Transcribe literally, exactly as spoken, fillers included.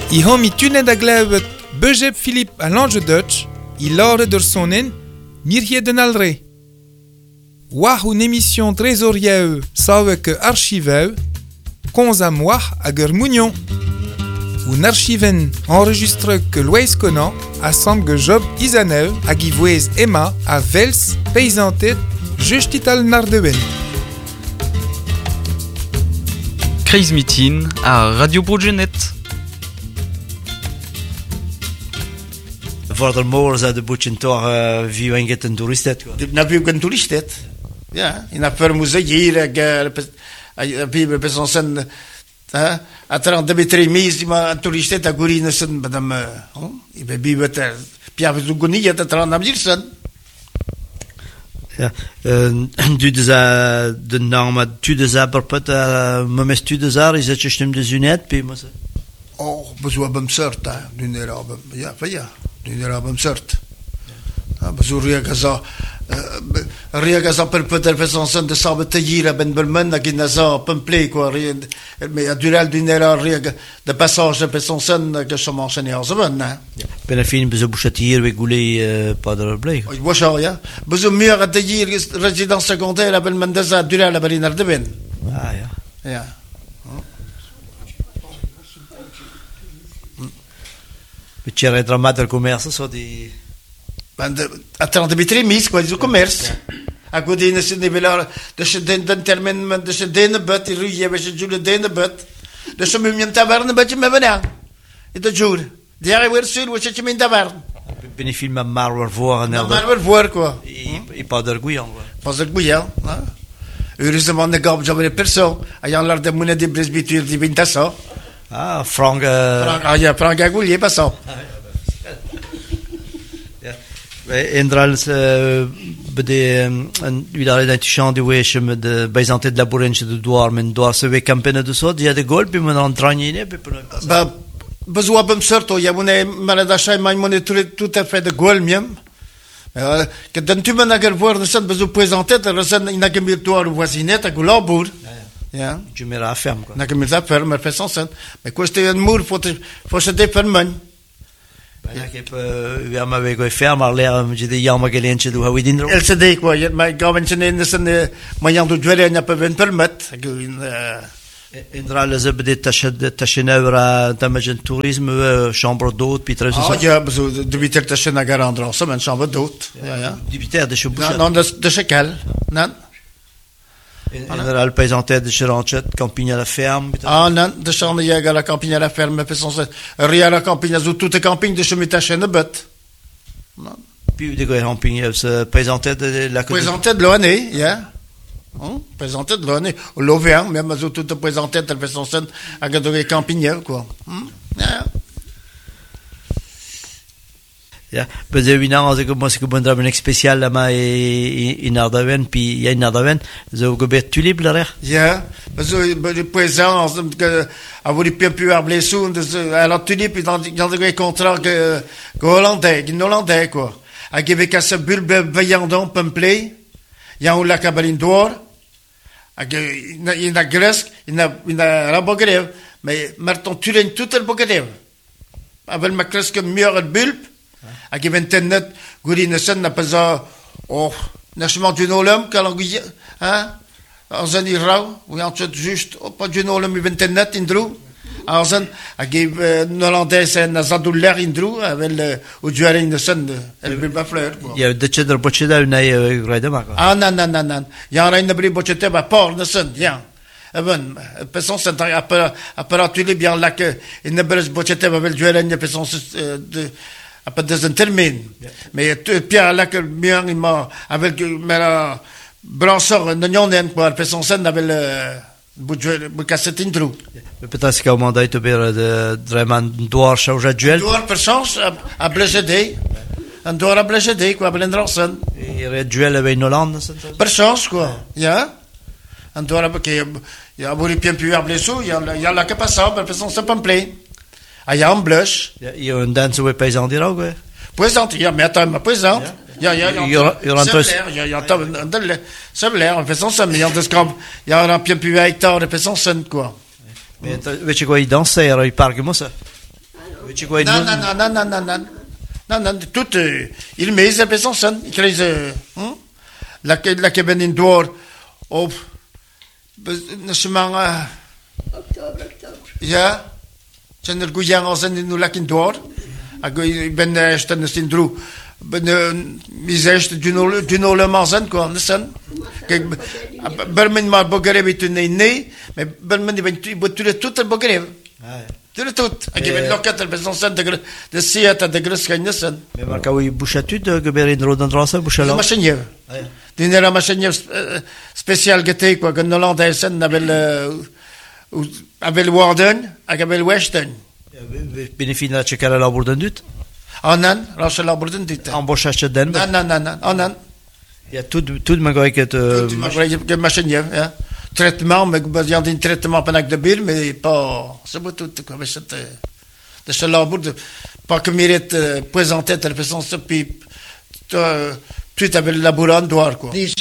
I homi tunet a glevet Beujep Philippe à l'Ange Dutch, i lore der sonen, mirje den alre. Ouah une émission trésorieux, sauve que archiveu, cons à moi à Germounion. Un archiven enregistre que Louis Conan, assemble Job Isaneu, à Givouez Emma, à Vels, paysantet, justital Nardewen. Crise Meeting à Radio Bourgenet. Voor de moors uit de boetje toch wie een get een toeristet. Na wie een toeristet. Ja, in a per musée hier a vive per son sen a tran de betremis ma toeristet a gurine sen madame i be bivet pia zu gunia ta tran am dirsen. Ja, du de de naam tu de za perpet memes tu de za is het je stem de zunet pe mos. Oh, bezo bam sorta, du ne rob. Ja, fa ja. Nu er abem sort. Ah, bezo ria gaza ria gaza per poter faire de sabete gira ben belmen da ginaza pemple quoi rien mais a dural du nera ria de passage per son son que so mentionné en zaman. Ben fin bezo bouchatier we goulé pas de blé. Oi washa ja. Bezo mur at hier résidence secondaire a belmen da dural a berinar de ben. Ah ja. Ja. C'era drammato il commercio so di attends de betremis quoi du commerce a godine se ne velar de se den den termen de se den bet ru je we se jule den bet de se mi in taverne bet me vena et de jour diare wer sul we se mi in taverne ben film Marwer voor en Marwer voor quoi i pas de guyan pas de guyan heureusement de gab j'avais personne ayant l'air de monnaie de presbytère di vintasso. Ah, Frank... Frank, ah ja, Frank Agoulier, pas ça. Indral, il a été chant de wesh, de baisanté de la bourrinche de Douar, mais Douar se veut campagne de ça, il y a des golpes, puis on entraîne, puis on Bah, besoin de me sortir, il y a mon maladachat, mais mon tout à fait de golpe, même. Que dans tu m'en as voir, nous sommes besoin de présenter, nous sommes in a gemitoire voisinette, à Goulabour. Ja. Je me la ferme quoi. Na que me la ferme, mais fait sen. Mais quoi c'était un mur faut faut se défermer. Ja, ik heb ja maar we gaan ferme leren met de jammer gelentje doen hoe die El se dé quoi, mais gavenchen in sen moyen de jouer n'a pas vingt permet. Indra ze bedet tached tachenevra tamagen tourisme chambre d'hôte puis très ça. Ah ja, de viter tachena garandra, ça men chambre d'hôte. Ja ja. Du viter de choubouche. Non, de de checal. Non. Indra le paysanté de Cheranchet, campagne à la ferme. Ah non, de chambre il y a la campagne à la ferme, fait son rien la campagne zo toute campagne de chemin tachena bet. Non. Puis de quoi campagne se paysanté de la paysanté de l'année, ja. Hein, présenté de l'année, l'Auvergne, même zo toute présenté de fait son scène à de campagne quoi. Ja. Ja, maar ze winnen als ik moest ik ben een speciaal maar in Ardaven, puis il y a in Ardaven, zo gebeurt tulip là. Ja, maar zo de présence que avoir les pieds plus blessés de alors tulip dans dans des contrats que hollandais, que hollandais quoi. A give que ce bulbe vaillant pemplé, il y a un lac à Balindor. A in la Grèce, in a in a Rabogrève, mais Martin Tulen tout le Bogrève. Avec ma classe que mieux le bulbe. A given tennet gurine sen na pesa oh nachement du nolum kalanguye hein azan irau ou en fait juste pas du nolum even tennet indru azan a give nolandais en zaduller indru avec le au juarin de sen el bilba fleur il y a de chedre bocheda une grade ma ah non non non non il y a rien de bri bocheta ba por de sen bien ben person sen après après tu les bien là que il ne bres bocheta avec le juarin de person de après des intermines mais Pierre là que bien il m'a avec mais la brancheur de nyonen quoi fait son scène avec le budget le cassette intro peut-être qu'au moment d'être de vraiment doar changer duel doar per chance à blessé un doar à blessé quoi Blendrason et duel avec Hollande per chance quoi ya un doar que il y a beaucoup bien plus à blessé il y a il y a la capacité per son c'est pas plein. Ah, il y a un blush. Il y a un dance où est paysan d'Irak, ouais. Présente, il y a, mais attends, ma présente. Il y a, il y a, il y a, il y a, il y a, il y a, ça l'air, on fait son son, il y a des scrambes, il y a un peu plus hectare, on fait son son, quoi. Mais, tu sais quoi, il danse, il parle comme ça. tu quoi, Non, non, non, non, non, non, non. Non, non, tout, euh, il met les personnes, son, il crée, euh, hein? La, la cabane in door, op, nasumang, uh, Oktober, oktober. ja, zijn er goeie als in de lak in door. Ik ben echt een stin droe. Ben, misest, du no le mazen, quoi, nesan. Kijk, bermen maar bogarev tu nee, nee, maar bermen die ben tu, tu le tout el bogarev. Tu le tout. Ik ben lokat el beson de de siat de gres kan nesan. Mais marca oui bouchatud geberin rodan drasa bouchala. Machenyev. Die nera machenyev special gete quoi, que Nolanda esen abel abel Warden, abel Weston. Benefin la checker la bourdan dut. Anan, Rachel Laburden dit. Embauchage den. Non, non, non, non, anan. Il y a tout tout de magaï que Tu m'as que machinien, hein. Traitement, mais il y a un traitement pendant de bill, mais pas, c'est pas tout, quoi, mais c'est, de ce Laburden, pas que mérite, présenter, telle façon, ça, puis, tu, tu t'avais le labourant, quoi.